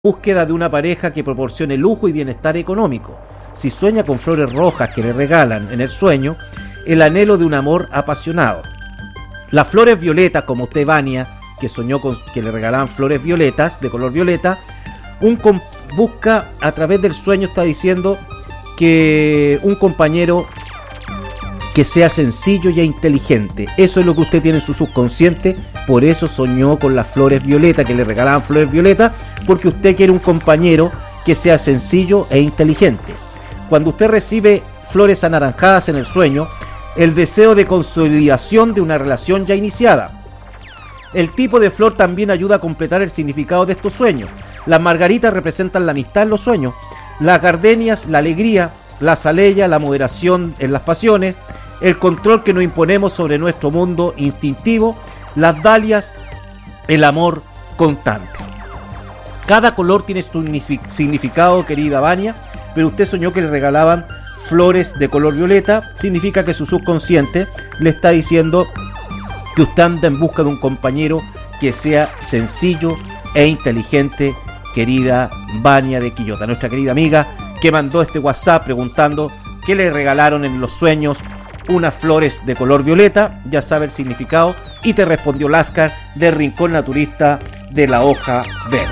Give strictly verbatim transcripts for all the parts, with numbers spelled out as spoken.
búsqueda de una pareja que proporcione lujo y bienestar económico. Si sueña con flores rojas que le regalan en el sueño, el anhelo de un amor apasionado. Las flores violetas, como usted, Vania, que soñó con que le regalaban flores violetas, de color violeta, un com- busca a través del sueño, está diciendo que un compañero que sea sencillo y inteligente. Eso es lo que usted tiene en su subconsciente, por eso soñó con las flores violetas, que le regalaban flores violetas, porque usted quiere un compañero que sea sencillo e inteligente. Cuando usted recibe flores anaranjadas en el sueño, el deseo de consolidación de una relación ya iniciada. El tipo de flor también ayuda a completar el significado de estos sueños. Las margaritas representan la amistad en los sueños, las gardenias, la alegría, la azalea, la moderación en las pasiones, el control que nos imponemos sobre nuestro mundo instintivo, las dalias, el amor constante. Cada color tiene su significado, querida Vania, pero usted soñó que le regalaban flores de color violeta. Significa que su subconsciente le está diciendo que usted anda en busca de un compañero que sea sencillo e inteligente, querida Vania de Quillota, nuestra querida amiga que mandó este WhatsApp preguntando qué le regalaron en los sueños unas flores de color violeta. Ya sabe el significado y te respondió Láscar de Rincón Naturista de la Hoja Verde.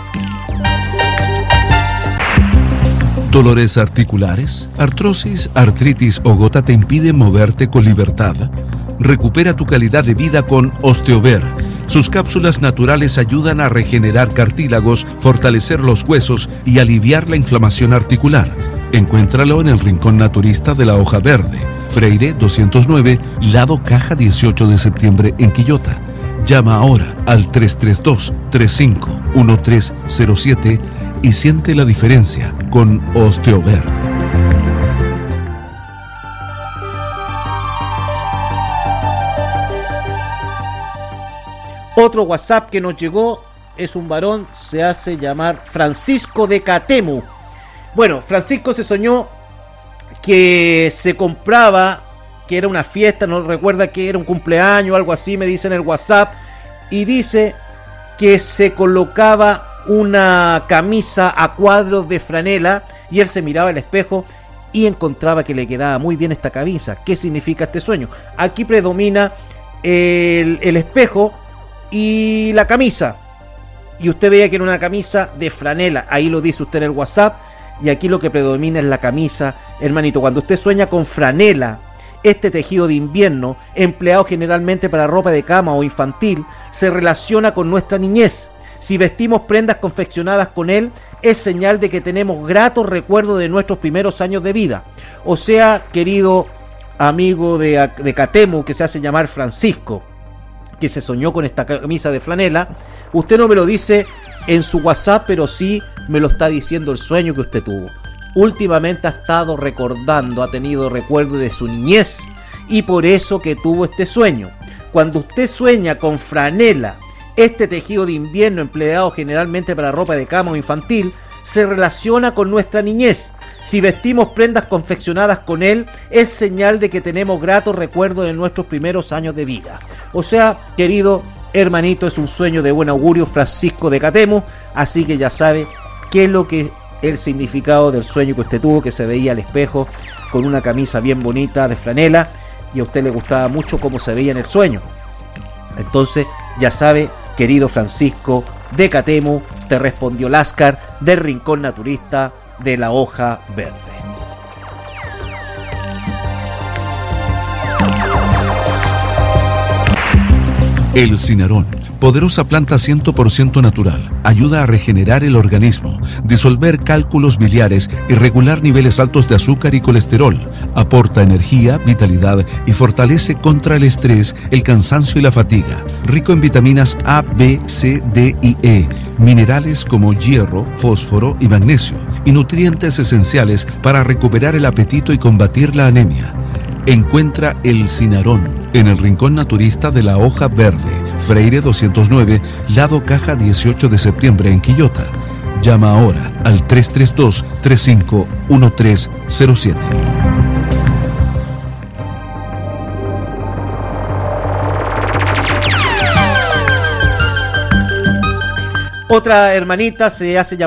¿Dolores articulares, artrosis, artritis o gota te impiden moverte con libertad? Recupera tu calidad de vida con Osteover. Sus cápsulas naturales ayudan a regenerar cartílagos, fortalecer los huesos y aliviar la inflamación articular. Encuéntralo en el Rincón Naturista de la Hoja Verde, Freire doscientos nueve, lado Caja dieciocho de septiembre en Quillota. Llama ahora al tres tres dos, tres cinco uno tres cero siete y siente la diferencia con Osteover. Otro WhatsApp que nos llegó es un varón, se hace llamar Francisco de Catemu. Bueno, Francisco se soñó que se compraba, que era una fiesta, no recuerda que era un cumpleaños o algo así, me dice en el WhatsApp, y dice que se colocaba una camisa a cuadros de franela y él se miraba al espejo y encontraba que le quedaba muy bien esta camisa. ¿Qué significa este sueño? Aquí predomina el, el espejo y la camisa, y usted veía que era una camisa de franela, ahí lo dice usted en el WhatsApp, y aquí lo que predomina es la camisa, hermanito. Cuando usted sueña con franela, este tejido de invierno, empleado generalmente para ropa de cama o infantil, se relaciona con nuestra niñez. Si vestimos prendas confeccionadas con él, es señal de que tenemos gratos recuerdos de nuestros primeros años de vida. O sea, querido amigo de, de Catemu, que se hace llamar Francisco, que se soñó con esta camisa de franela, usted no me lo dice en su WhatsApp, pero sí me lo está diciendo el sueño que usted tuvo. Últimamente ha estado recordando, ha tenido recuerdo de su niñez, y por eso que tuvo este sueño. Cuando usted sueña con franela, este tejido de invierno empleado generalmente para ropa de cama o infantil, se relaciona con nuestra niñez. Si vestimos prendas confeccionadas con él, es señal de que tenemos gratos recuerdos de nuestros primeros años de vida. O sea, querido hermanito, es un sueño de buen augurio, Francisco de Catemu, así que ya sabe qué es lo que el significado del sueño que usted tuvo, que se veía al espejo con una camisa bien bonita de franela y a usted le gustaba mucho cómo se veía en el sueño. Entonces, ya sabe, querido Francisco de Catemu, te respondió Láscar del Rincón Naturista de la Hoja Verde. El cinarón, poderosa planta cien por ciento natural, ayuda a regenerar el organismo, disolver cálculos biliares y regular niveles altos de azúcar y colesterol. Aporta energía, vitalidad y fortalece contra el estrés, el cansancio y la fatiga. Rico en vitaminas A, B, C, D y E, minerales como hierro, fósforo y magnesio, y nutrientes esenciales para recuperar el apetito y combatir la anemia. Encuentra el cinarón en el Rincón Naturista de la Hoja Verde, Freire doscientos nueve, lado Caja dieciocho de septiembre en Quillota. Llama ahora al tres tres dos, tres cinco uno tres cero siete. Otra otra hermanita se hace llamar